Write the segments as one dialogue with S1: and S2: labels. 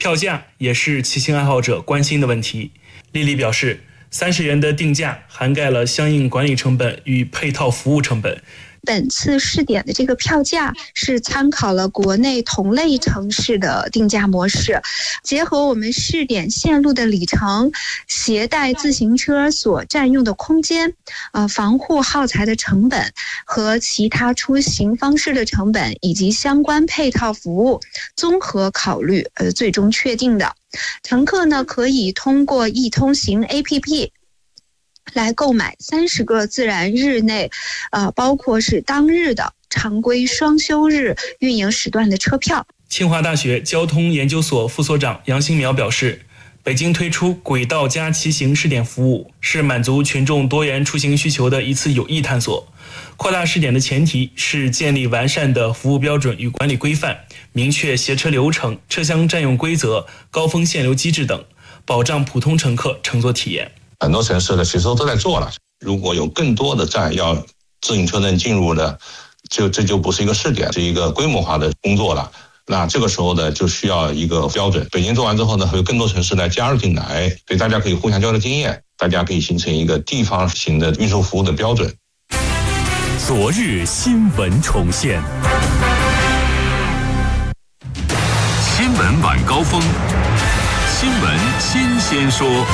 S1: 票价也是骑行爱好者关心的问题。丽丽表示，30元的定价涵盖了相应管理成本与配套服务成本。
S2: 本次试点的这个票价是参考了国内同类城市的定价模式，结合我们试点线路的里程、携带自行车所占用的空间、防护耗材的成本和其他出行方式的成本以及相关配套服务综合考虑，最终确定的。乘客呢可以通过易通行 APP来购买30个自然日内，包括是当日的常规双休日运营时段的车票。
S1: 清华大学交通研究所副所长杨新苗表示，北京推出轨道加骑行试点服务，是满足群众多元出行需求的一次有益探索。扩大试点的前提是建立完善的服务标准与管理规范，明确携车流程、车厢占用规则、高峰限流机制等，保障普通乘客乘坐体验。
S3: 很多城市的其实都在做了，如果有更多的站要自行车能进入的，这就不是一个试点，是一个规模化的工作了。那这个时候呢，就需要一个标准。北京做完之后呢，会有更多城市来加入进来，所以大家可以互相交流经验，大家可以形成一个地方型的运输服务的标准。
S4: 昨日新闻重现，新闻晚高峰，新闻新鲜说。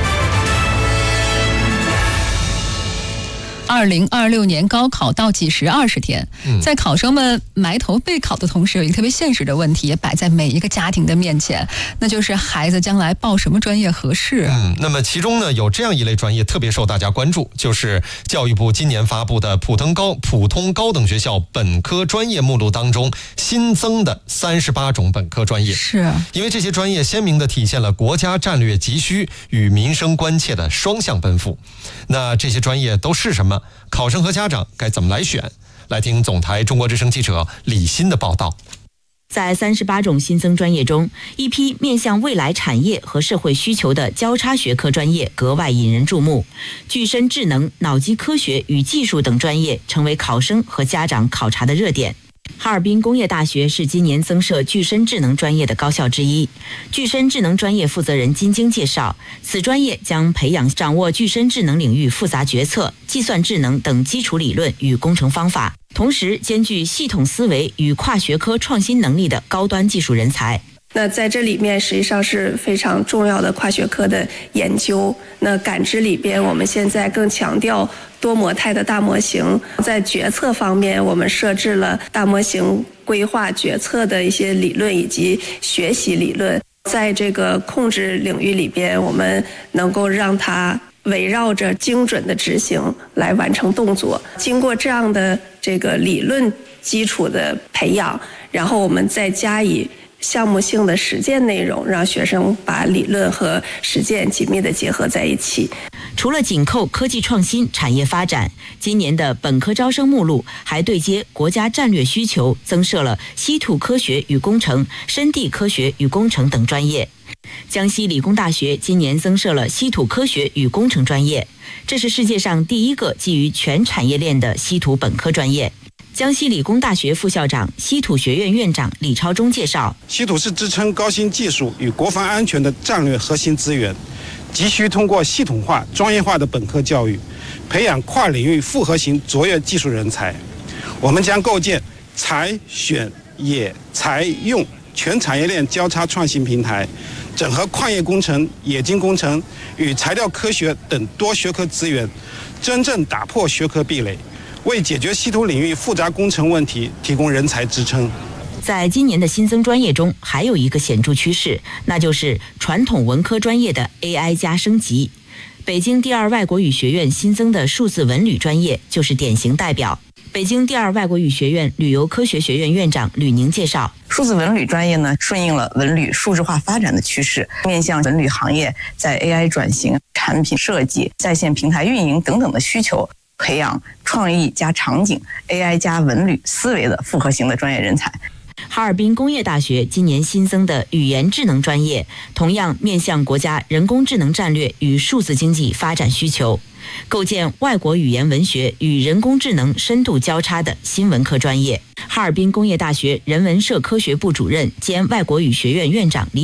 S5: 2026年高考倒计时20天，在考生们埋头备考的同时，有一个特别现实的问题也摆在每一个家庭的面前，那就是孩子将来报什么专业合适。
S6: 那么其中呢，有这样一类专业特别受大家关注，就是教育部今年发布的普通高等学校本科专业目录当中新增的38种本科专业。
S5: 是
S6: 因为这些专业鲜明地体现了国家战略急需与民生关切的双向奔赴。那这些专业都是什么？考生和家长该怎么来选？来听总台中国之声记者李欣的报道。
S7: 在38种新增专业中，一批面向未来产业和社会需求的交叉学科专业格外引人注目。具身智能、脑机科学与技术等专业成为考生和家长考察的热点。哈尔滨工业大学是今年增设具身智能专业的高校之一。具身智能专业负责人金晶介绍，此专业将培养掌握具身智能领域复杂决策、计算智能等基础理论与工程方法，同时兼具系统思维与跨学科创新能力的高端技术人才。
S8: 那在这里面实际上是非常重要的跨学科的研究。那感知里边我们现在更强调多模态的大模型，在决策方面我们设置了大模型规划决策的一些理论以及学习理论。在这个控制领域里边，我们能够让它围绕着精准的执行来完成动作。经过这样的这个理论基础的培养，然后我们再加以项目性的实践内容，让学生把理论和实践紧密地结合在一起。
S7: 除了紧扣科技创新、产业发展，今年的本科招生目录还对接国家战略需求，增设了稀土科学与工程、深地科学与工程等专业。江西理工大学今年增设了稀土科学与工程专业，这是世界上第一个基于全产业链的稀土本科专业。江西理工大学副校长、稀土学院院长李超忠介绍，
S9: 稀土是支撑高新技术与国防安全的战略核心资源，急需通过系统化、专业化的本科教育，培养跨领域复合型卓越技术人才。我们将构建采、选、冶、材、用全产业链交叉创新平台，整合矿业工程、冶金工程与材料科学等多学科资源，真正打破学科壁垒，为解决稀土领域复杂工程问题提供人才支撑。
S7: 在今年的新增专业中，还有一个显著趋势，那就是传统文科专业的 AI 加升级。北京第二外国语学院新增的数字文旅专业就是典型代表。北京第二外国语学院旅游科学学院院长吕宁介绍，
S10: 数字文旅专业呢，顺应了文旅数字化发展的趋势，面向文旅行业在 AI 转型、产品设计、在线平台运营等等的需求，培养创意加场景、AI 加文旅思维的复合型的专业人才。
S7: 哈尔滨工业大学今年新增的语言智能专业，同样面向国家人工智能战略与数字经济发展需求，构建外国语言文学与人工智能深度交叉的新文科专业。哈尔滨工业大学人文社科学部主任兼外国语学院院长李